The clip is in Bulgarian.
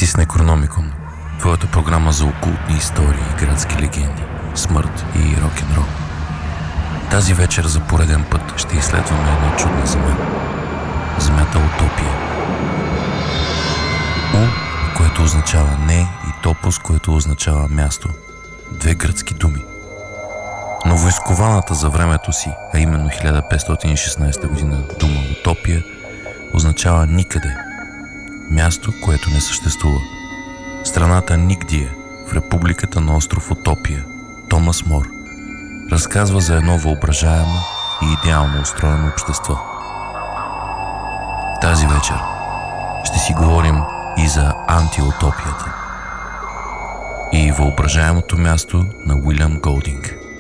си с Некрономикон, твоята програма за окултни истории, градски легенди, смърт и рок-н-рол. Тази вечер за пореден път ще изследваме една чудна земя. Земята Утопия. У, което означава не, и топос, което означава място. Две гръцки думи. Но войскованата за времето си, а именно 1516 година дума Утопия, означава никъде. Място, което не съществува. Страната Нигдия, в републиката на остров Утопия, Томас Мор, разказва за едно въображаемо и идеално устроено общество. Тази вечер ще си говорим и за антиутопията и въображаемото място на Уилям Голдинг.